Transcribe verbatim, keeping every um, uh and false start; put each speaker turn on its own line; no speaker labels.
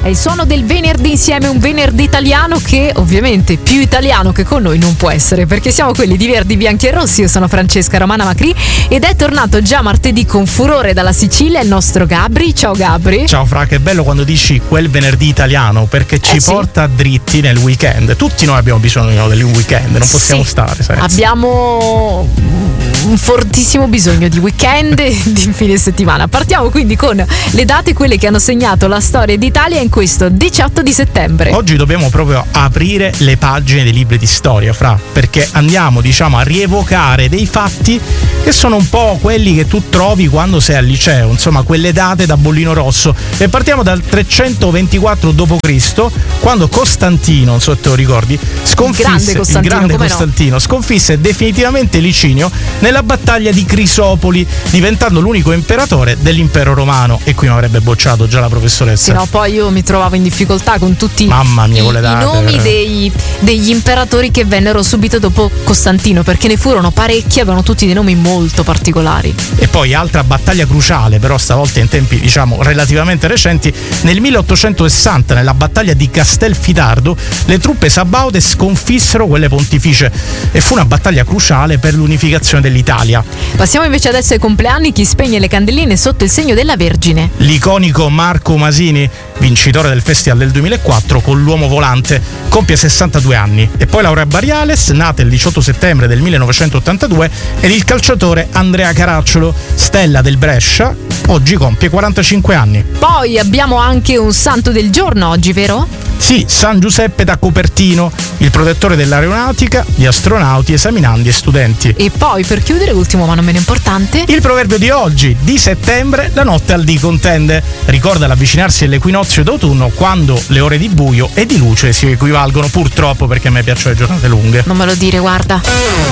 È il suono del venerdì insieme, un venerdì italiano che ovviamente più italiano che con noi non può essere, perché siamo quelli di Verdi, Bianchi e Rossi. Io sono Francesca Romana Macri ed è tornato già martedì con furore dalla Sicilia il nostro Gabri. Ciao Gabri.
Ciao Fra, che bello quando dici quel venerdì italiano, perché ci
eh sì.
porta dritti nel weekend. Tutti noi abbiamo bisogno di un weekend, non possiamo
sì.
stare senza.
Abbiamo un fortissimo bisogno di weekend e di fine settimana. Partiamo quindi con le date, quelle che hanno segnato la storia d'Italia in questo diciotto di settembre.
Oggi dobbiamo proprio aprire le pagine dei libri di storia, Fra, perché andiamo, diciamo, a rievocare dei fatti che sono un po' quelli che tu trovi quando sei al liceo, insomma, quelle date da bollino rosso. E partiamo dal trecentoventiquattro dopo Cristo, quando Costantino, non so se te lo ricordi, sconfisse
il grande Costantino,
il grande
come
Costantino
no?
sconfisse definitivamente Licinio nella battaglia di Crisopoli, diventando l'unico imperatore dell'impero romano. E qui mi avrebbe bocciato già la professoressa.
Sì, no, poi io mi trovavo in difficoltà con tutti
Mamma mia,
i,
quelle date,
i nomi
eh.
dei, degli imperatori che vennero subito dopo Costantino, perché ne furono parecchi, avevano tutti dei nomi molto particolari.
E poi altra battaglia cruciale, però stavolta in tempi, diciamo, relativamente recenti, nel milleottocentosessanta, nella battaglia di Castelfidardo, le truppe sabaute sconfissero quelle pontificie e fu una battaglia cruciale per l'unificazione dell'Italia.
Passiamo invece adesso ai compleanni. Chi spegne le candeline sotto il segno della Vergine?
L'iconico Marco Masini, vincitore del Festival del duemilaquattro con l'Uomo Volante, compie sessantadue anni. E poi Laura Barriales, nata il diciotto settembre del millenovecentottantadue, ed il calciatore Andrea Caracciolo, stella del Brescia, oggi compie quarantacinque anni.
Poi abbiamo anche un santo del giorno oggi, vero?
Sì, San Giuseppe da Copertino, il protettore dell'aeronautica, di astronauti, esaminandi e studenti.
E poi, per chiudere, ultimo ma non meno importante,
il proverbio di oggi: di settembre la notte al dì contende. Ricorda l'avvicinarsi dell'equinozio d'autunno, quando le ore di buio e di luce si equivalgono, purtroppo, perché a me piacciono le giornate lunghe.
non me lo dire, guarda.